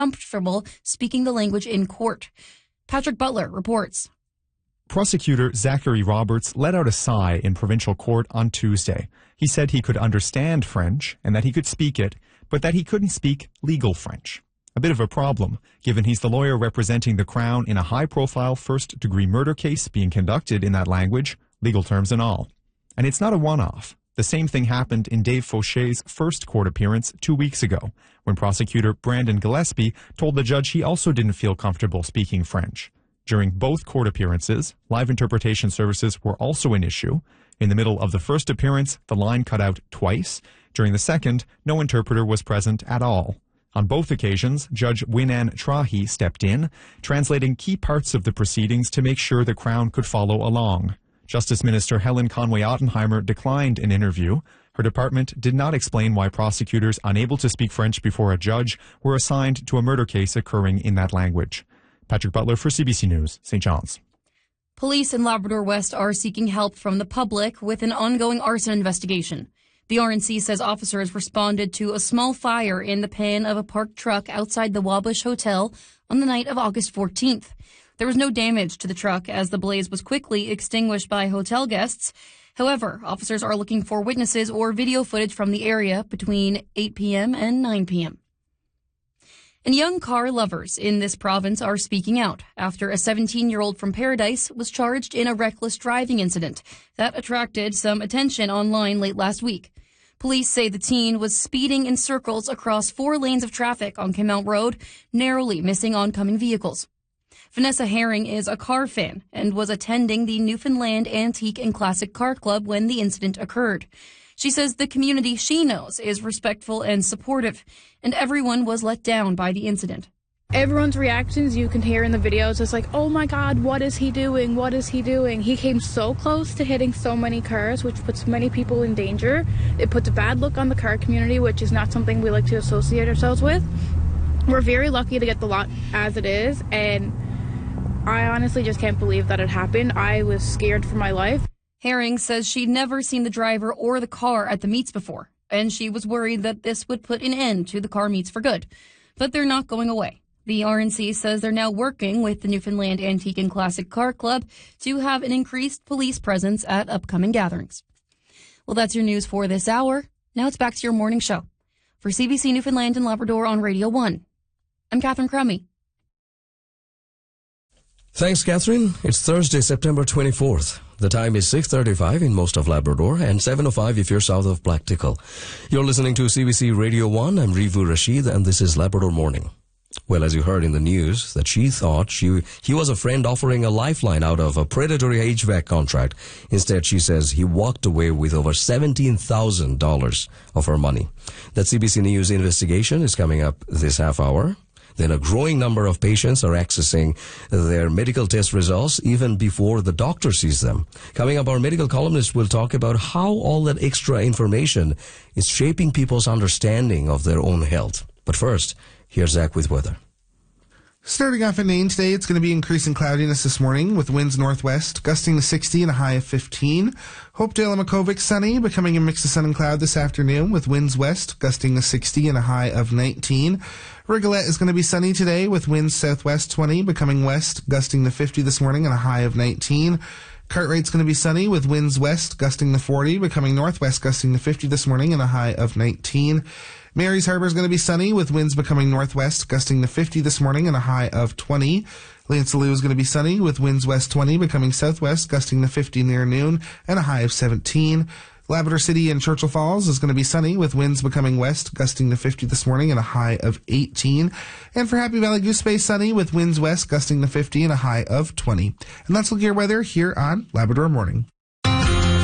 comfortable speaking the language in court. Patrick Butler reports. Prosecutor Zachary Roberts let out a sigh in provincial court on Tuesday. He said he could understand French and that he could speak it, but that he couldn't speak legal French. A bit of a problem, given he's the lawyer representing the Crown in a high-profile first-degree murder case being conducted in that language, legal terms and all. And it's not a one-off. The same thing happened in Dave Fauché's first court appearance 2 weeks ago, when prosecutor Brandon Gillespie told the judge he also didn't feel comfortable speaking French. During both court appearances, live interpretation services were also an issue. In the middle of the first appearance, the line cut out twice. During the second, no interpreter was present at all. On both occasions, Judge Winan Trahi stepped in, translating key parts of the proceedings to make sure the Crown could follow along. Justice Minister Helen Conway-Ottenheimer declined an interview. Her department did not explain why prosecutors unable to speak French before a judge were assigned to a murder case occurring in that language. Patrick Butler for CBC News, St. John's. Police in Labrador West are seeking help from the public with an ongoing arson investigation. The RNC says officers responded to a small fire in the pan of a parked truck outside the Wabush Hotel on the night of August 14th. There was no damage to the truck as the blaze was quickly extinguished by hotel guests. However, officers are looking for witnesses or video footage from the area between 8 p.m. and 9 p.m. And young car lovers in this province are speaking out after a 17-year-old from Paradise was charged in a reckless driving incident that attracted some attention online late last week. Police say the teen was speeding in circles across 4 lanes of traffic on Kimelt Road, narrowly missing oncoming vehicles. Vanessa Herring is a car fan and was attending the Newfoundland Antique and Classic Car Club when the incident occurred. She says the community she knows is respectful and supportive, and everyone was let down by the incident. Everyone's reactions you can hear in the videos is like, oh my God, what is he doing? What is he doing? He came so close to hitting so many cars, which puts many people in danger. It puts a bad look on the car community, which is not something we like to associate ourselves with. We're very lucky to get the lot as it is, and I honestly just can't believe that it happened. I was scared for my life. Herring says she'd never seen the driver or the car at the meets before, and she was worried that this would put an end to the car meets for good. But they're not going away. The RNC says they're now working with the Newfoundland Antique and Classic Car Club to have an increased police presence at upcoming gatherings. Well, that's your news for this hour. Now it's back to your morning show. For CBC Newfoundland and Labrador on Radio 1, I'm Catherine Crummy. Thanks, Catherine. It's Thursday, September 24th. The time is 6:35 in most of Labrador and 7:05 if you're south of Blacktickle. You're listening to CBC Radio 1. I'm Rivu Rashid, and this is Labrador Morning. Well, as you heard in the news, that she thought he was a friend offering a lifeline out of a predatory HVAC contract. Instead, she says he walked away with over $17,000 of her money. That CBC News investigation is coming up this half hour. Then a growing number of patients are accessing their medical test results even before the doctor sees them. Coming up, our medical columnist will talk about how all that extra information is shaping people's understanding of their own health. But first, here's Zach with weather. Starting off at Nain today, it's going to be increasing cloudiness this morning with winds northwest, gusting to 60 and a high of 15. Hopedale and Makovic sunny, becoming a mix of sun and cloud this afternoon with winds west, gusting to 60 and a high of 19. Rigolette is going to be sunny today with winds southwest 20, becoming west, gusting to 50 this morning and a high of 19. Cartwright's going to be sunny with winds west, gusting to 40, becoming northwest, gusting to 50 this morning and a high of 19. Mary's Harbor is going to be sunny with winds becoming northwest, gusting to 50 this morning and a high of 20. Lancelot is going to be sunny with winds west 20, becoming southwest, gusting to 50 near noon and a high of 17. Labrador City and Churchill Falls is going to be sunny with winds becoming west, gusting to 50 this morning and a high of 18. And for Happy Valley Goose Bay, sunny with winds west, gusting to 50 and a high of 20. And that's look at your weather here on Labrador Morning.